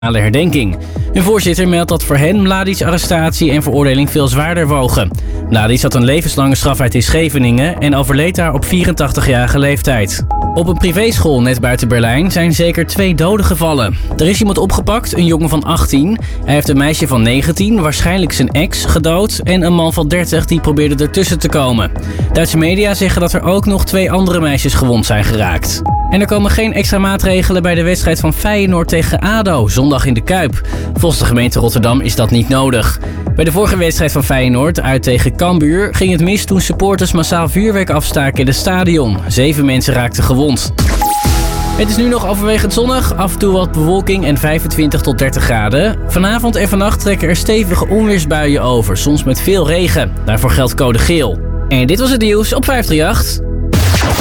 herdenking. Hun voorzitter meldt dat voor hen Mladics arrestatie en veroordeling veel zwaarder wogen. Mladic had een levenslange straf uit in Scheveningen en overleed daar op 84-jarige leeftijd. Op een privéschool net buiten Berlijn zijn zeker 2 doden gevallen. Er is iemand opgepakt, een jongen van 18. Hij heeft een meisje van 19, waarschijnlijk zijn ex, gedood en een man van 30 die probeerde ertussen te komen. Duitse media zeggen dat er ook nog 2 andere meisjes gewond zijn geraakt. En er komen geen extra maatregelen bij de wedstrijd van Feyenoord tegen ADO, zondag in de Kuip. Volgens de gemeente Rotterdam is dat niet nodig. Bij de vorige wedstrijd van Feyenoord, uit tegen Cambuur, ging het mis toen supporters massaal vuurwerk afstaken in het stadion. 7 mensen raakten gewond. Het is nu nog overwegend zonnig, af en toe wat bewolking en 25 tot 30 graden. Vanavond en vannacht trekken er stevige onweersbuien over, soms met veel regen. Daarvoor geldt code geel. En dit was het nieuws op 538.